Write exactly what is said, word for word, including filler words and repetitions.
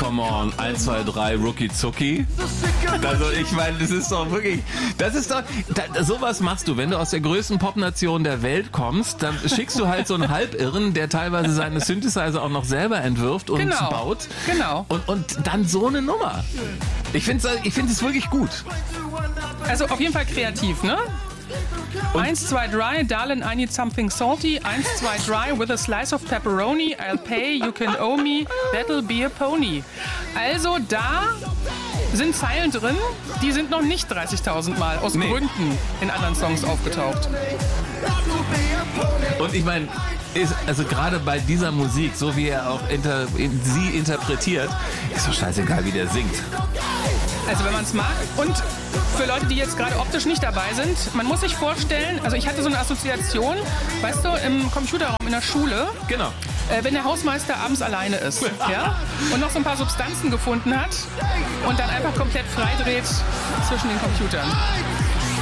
come on, eins, zwei, drei, Rucki Zucki. Also ich meine, das ist doch wirklich, das ist doch, da, sowas machst du, wenn du aus der größten Popnation der Welt kommst, dann schickst du halt so einen Halbirren, der teilweise seine Synthesizer auch noch selber entwirft und Genau. baut. Genau. Und, und dann so eine Nummer. Ich finde es ich find's wirklich gut. Also auf jeden Fall kreativ, ne? Eins, zwei, drei, darling, I need something salty. Eins, zwei, drei, with a slice of pepperoni. I'll pay, you can owe me, that'll be a pony. Also da sind Zeilen drin, die sind noch nicht dreißigtausend Mal aus Nee. Gründen in anderen Songs aufgetaucht. Und ich meine, ist, also gerade bei dieser Musik, so wie er auch inter, in, sie interpretiert, ist doch scheißegal, wie der singt. Also wenn man es mag. Und für Leute, die jetzt gerade optisch nicht dabei sind, man muss sich vorstellen, also ich hatte so eine Assoziation, weißt du, im Computerraum in der Schule, Genau. äh, wenn der Hausmeister abends alleine ist, ja, und noch so ein paar Substanzen gefunden hat und dann einfach komplett freidreht zwischen den Computern.